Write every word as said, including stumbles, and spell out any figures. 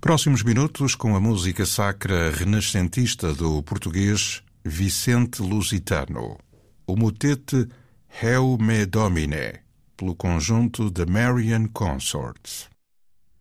Próximos minutos com a música sacra renascentista do português Vicente Lusitano, o motete Heu me Domine, pelo conjunto The Marian Consorts.